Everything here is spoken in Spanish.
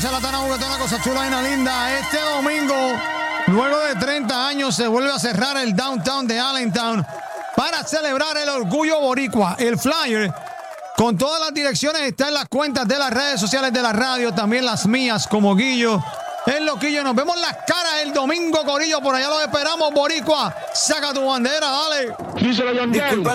charlatana juguetona, cosa chula y una linda. Este domingo, luego de 30 años, se vuelve a cerrar el downtown de Allentown para celebrar el orgullo boricua. El flyer, con todas las direcciones, está en las cuentas de las redes sociales de la radio, también las mías, como Guillo, el Loquillo. Nos vemos las caras el domingo, corillo. Por allá los esperamos, boricua. Saca tu bandera, dale. Díselo, Yandel.